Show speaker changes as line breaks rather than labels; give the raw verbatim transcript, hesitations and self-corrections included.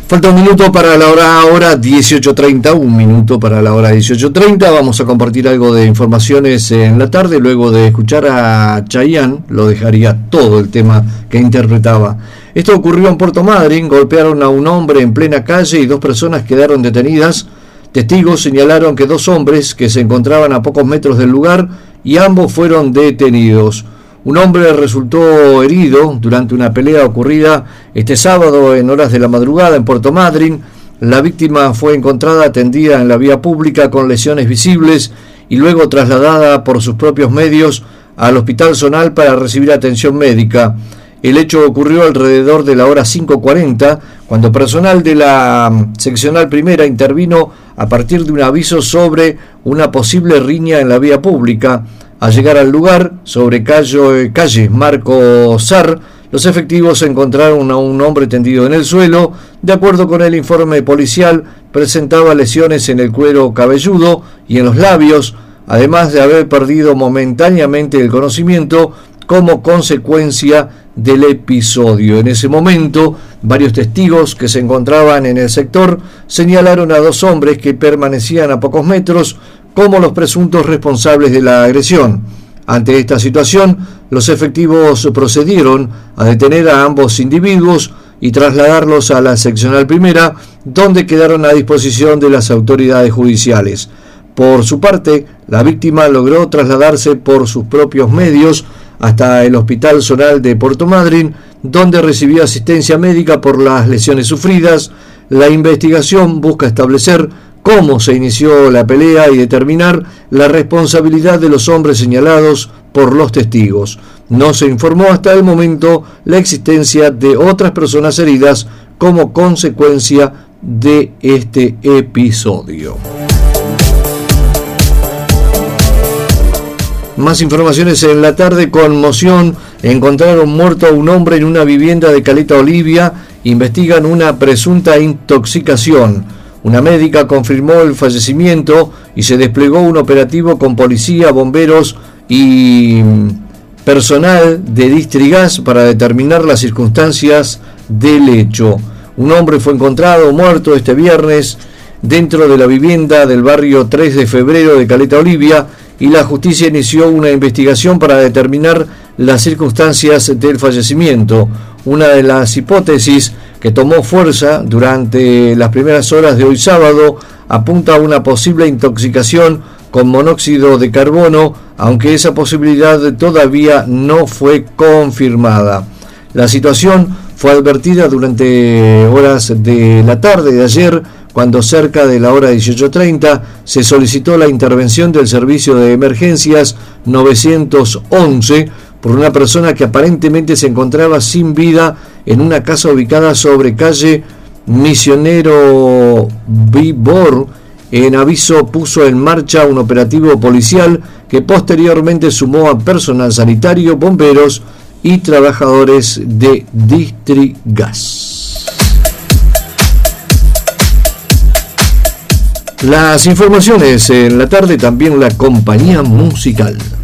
Falta un minuto para la hora, hora dieciocho treinta, un minuto para la hora dieciocho treinta. Vamos a compartir algo de informaciones en la tarde. Luego de escuchar a Chayanne, lo dejaría todo el tema que interpretaba. Esto ocurrió en Puerto Madryn. Golpearon a un hombre en plena calle y dos personas quedaron detenidas. Testigos señalaron que dos hombres que se encontraban a pocos metros del lugar y ambos fueron detenidos. Un hombre resultó herido durante una pelea ocurrida este sábado en horas de la madrugada en Puerto Madryn. La víctima fue encontrada atendida en la vía pública con lesiones visibles y luego trasladada por sus propios medios al Hospital Zonal para recibir atención médica. El hecho ocurrió alrededor de la hora cinco cuarenta, cuando personal de la seccional primera intervino a partir de un aviso sobre una posible riña en la vía pública. Al llegar al lugar, sobre calle, calle Marco Sar, los efectivos encontraron a un hombre tendido en el suelo. De acuerdo con el informe policial, presentaba lesiones en el cuero cabelludo y en los labios, además de haber perdido momentáneamente el conocimiento como consecuencia del episodio. En ese momento, varios testigos que se encontraban en el sector señalaron a dos hombres que permanecían a pocos metros como los presuntos responsables de la agresión. Ante esta situación, los efectivos procedieron a detener a ambos individuos y trasladarlos a la seccional primera, donde quedaron a disposición de las autoridades judiciales. Por su parte, la víctima logró trasladarse por sus propios medios hasta el Hospital Zonal de Puerto Madryn, donde recibió asistencia médica por las lesiones sufridas. La investigación busca establecer cómo se inició la pelea y determinar la responsabilidad de los hombres señalados por los testigos. No se informó hasta el momento la existencia de otras personas heridas como consecuencia de este episodio. Más informaciones en la tarde. Conmoción. Encontraron muerto a un hombre en una vivienda de Caleta Olivia. Investigan una presunta intoxicación. Una médica confirmó el fallecimiento y se desplegó un operativo con policía, bomberos y personal de Distrigas para determinar las circunstancias del hecho. Un hombre fue encontrado muerto este viernes dentro de la vivienda del barrio tres de febrero de Caleta Olivia y la justicia inició una investigación para determinar las circunstancias del fallecimiento. Una de las hipótesis que tomó fuerza durante las primeras horas de hoy sábado apunta a una posible intoxicación con monóxido de carbono, aunque esa posibilidad todavía no fue confirmada. La situación fue advertida durante horas de la tarde de ayer, cuando cerca de la hora dieciocho treinta se solicitó la intervención del servicio de emergencias nueve once por una persona que aparentemente se encontraba sin vida en una casa ubicada sobre calle Misionero Vibor. En aviso puso en marcha un operativo policial que posteriormente sumó a personal sanitario, bomberos y trabajadores de Distrigas. Las informaciones en la tarde, también la compañía musical.